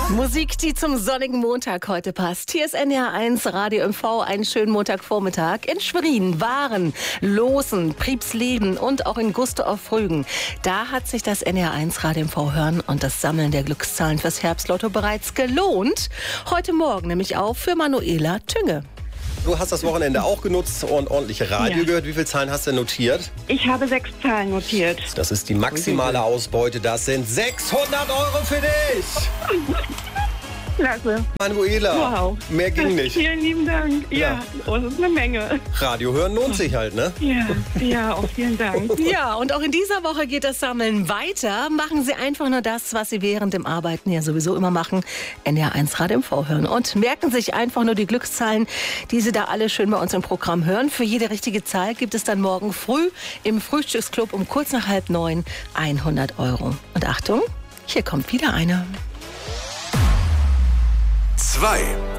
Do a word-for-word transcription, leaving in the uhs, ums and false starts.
Musik, die zum sonnigen Montag heute passt. Hier ist N D R eins Radio M V, einen schönen Montagvormittag. In Schwerin, Waren, Loosen, Priebsleben und auch in Gusto auf Rügen. Da hat sich das N D R eins Radio M V hören und das Sammeln der Glückszahlen fürs Herbstlotto bereits gelohnt. Heute Morgen nämlich auch für Manuela Tünge. Du hast das Wochenende auch genutzt und ordentliche Radio ja. gehört. Wie viele Zahlen hast du notiert? Ich habe sechs Zahlen notiert. Das ist die maximale Ausbeute. Das sind sechshundert Euro für dich. Klasse. Manuela, wow. Mehr ging nicht. Vielen lieben Dank. Ja, ja. Oh, das ist eine Menge. Radio hören lohnt sich halt, ne? Ja, ja, auch vielen Dank. Ja, und auch in dieser Woche geht das Sammeln weiter. Machen Sie einfach nur das, was Sie während dem Arbeiten ja sowieso immer machen. N D R eins Radio M V hören. Und merken sich einfach nur die Glückszahlen, die Sie da alle schön bei uns im Programm hören. Für jede richtige Zahl gibt es dann morgen früh im Frühstücksclub um kurz nach halb neun hundert Euro. Und Achtung, hier kommt wieder eine. Zwei.